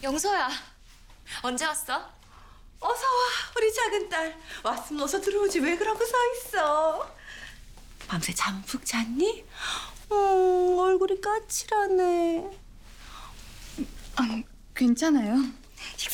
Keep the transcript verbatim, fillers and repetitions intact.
영서야, 언제 왔어? 어서 와, 우리 작은 딸. 왔으면 어서 들어오지. 왜 그러고 서 있어? 밤새 잠 푹 잤니? 어, 얼굴이 까칠하네. 아, 괜찮아요.